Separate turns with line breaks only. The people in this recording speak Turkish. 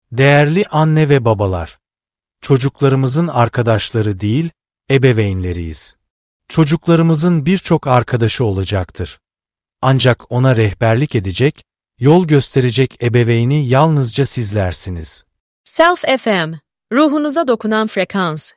Değerli anne ve babalar, çocuklarımızın arkadaşları değil, ebeveynleriyiz. Çocuklarımızın birçok arkadaşı olacaktır. Ancak ona rehberlik edecek, yol gösterecek ebeveyni yalnızca sizlersiniz.
Self FM, ruhunuza dokunan frekans.